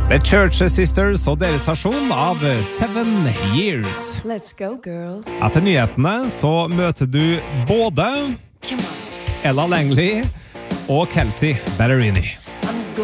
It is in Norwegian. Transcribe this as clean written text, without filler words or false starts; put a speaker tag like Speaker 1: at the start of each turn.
Speaker 1: The Church Sisters og deres versjon av 7 Years.
Speaker 2: Let's go, girls.
Speaker 1: Etter nyhetene så møter du både Ella Langley og Kelsey Ballerini.